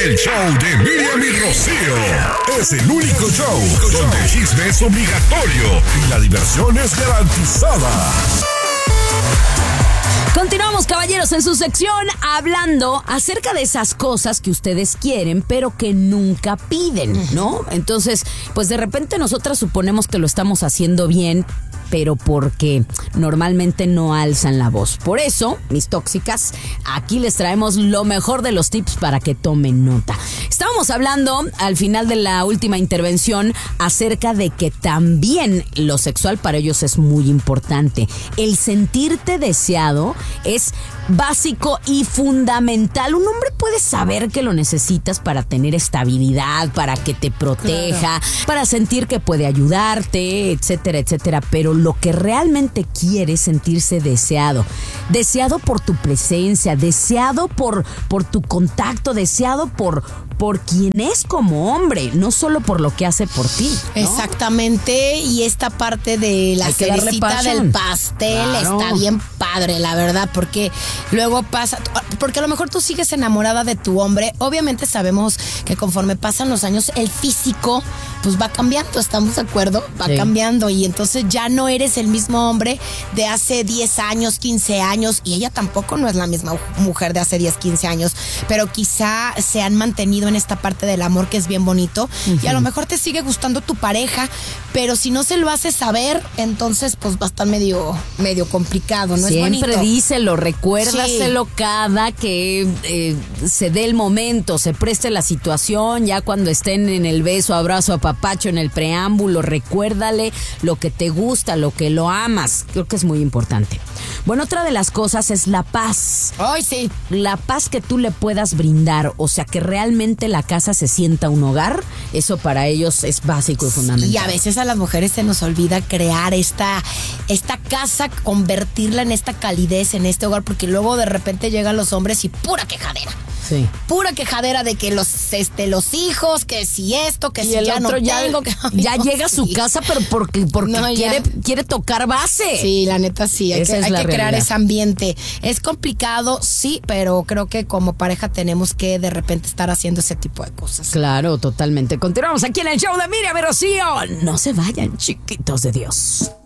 El show de Miriam y Rocío es el único show donde el chisme es obligatorio y la diversión es garantizada. Continuamos, caballeros, en su sección hablando acerca de esas cosas que ustedes quieren, pero que nunca piden, ¿no? Entonces, pues de repente nosotras suponemos que lo estamos haciendo bien, pero porque normalmente no alzan la voz. Por eso, mis tóxicas, aquí les traemos lo mejor de los tips para que tomen nota. Estábamos hablando al final de la última intervención acerca de que también lo sexual para ellos es muy importante. El sentirte deseado es básico y fundamental. Un hombre puede saber que lo necesitas para tener estabilidad, para que te proteja, claro, para sentir que puede ayudarte, etcétera, etcétera. Pero lo que realmente quiere es sentirse deseado. Deseado por tu presencia, deseado por tu contacto, deseado por quien es como hombre, no solo por lo que hace por ti, ¿no? Exactamente, y esta parte de la cerecita del pastel, claro, está bien padre, la verdad, porque luego pasa, porque a lo mejor tú sigues enamorada de tu hombre. Obviamente sabemos que conforme pasan los años, el físico pues va cambiando, ¿estamos de acuerdo? Va cambiando, y entonces ya no eres el mismo hombre de hace 10 años, 15 años, y ella tampoco no es la misma mujer de hace 10, 15 años, pero quizá se han mantenido en esta parte del amor que es bien bonito, y a lo mejor te sigue gustando tu pareja, pero si no se lo haces saber, entonces pues va a estar medio complicado, ¿no? Siempre es bonito. Díselo, recuérdaselo cada que se dé el momento, se preste la situación, ya cuando estén en el beso, abrazo, apapacho, en el preámbulo, recuérdale lo que te gusta, lo que lo amas. Creo que es muy importante. Bueno, otra de las cosas es la paz. ¡Ay, sí! La paz que tú le puedas brindar, o sea, que realmente la casa se sienta un hogar, eso para ellos es básico y fundamental. Y a veces a las mujeres se nos olvida crear esta casa, convertirla en esta calidez, en este hogar, porque luego de repente llegan los hombres y pura quejadera. Sí. Pura quejadera de que los hijos, que si esto, que y si ya no tengo. Que, ya llega a su casa, pero porque no, quiere tocar base. Sí, la neta sí, hay que crear ese ambiente. Es complicado, sí, pero creo que como pareja tenemos que de repente estar haciendo ese tipo de cosas. Claro, totalmente. Continuamos aquí en el show de Miriam y Rocío. No se vayan, chiquitos de Dios.